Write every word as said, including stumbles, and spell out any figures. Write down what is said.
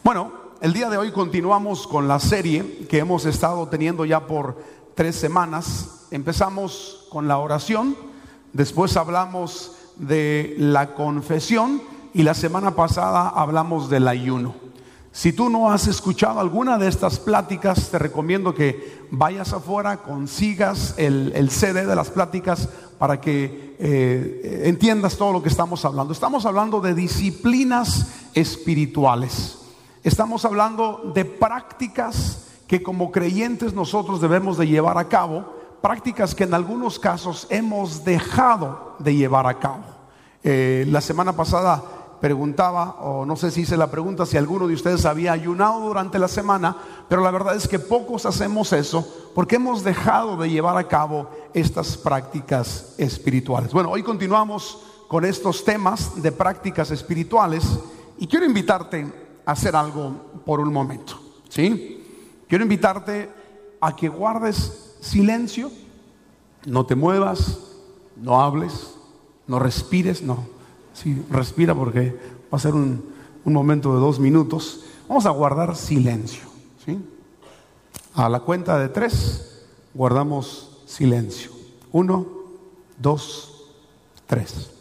Bueno, el día de hoy continuamos con la serie que hemos estado teniendo ya por tres semanas. Empezamos con la oración, después hablamos de la confesión y la semana pasada hablamos del ayuno. Si tú no has escuchado alguna de estas pláticas, te recomiendo que vayas afuera, consigas el, el C D de las pláticas para que eh, entiendas todo lo que estamos hablando. Estamos hablando de disciplinas espirituales. Estamos hablando de prácticas que como creyentes nosotros debemos de llevar a cabo, prácticas que en algunos casos hemos dejado de llevar a cabo. Eh, la semana pasada preguntaba, o no sé si hice la pregunta, si alguno de ustedes había ayunado durante la semana, pero la verdad es que pocos hacemos eso porque hemos dejado de llevar a cabo estas prácticas espirituales. Bueno, hoy continuamos con estos temas de prácticas espirituales y quiero invitarte a hacer algo por un momento, ¿sí? Quiero invitarte a que guardes silencio, no te muevas, no hables, no respires, no. Sí, respira porque va a ser un, un momento de dos minutos. Vamos a guardar silencio, ¿sí? A la cuenta de tres, guardamos silencio. Uno, dos, tres.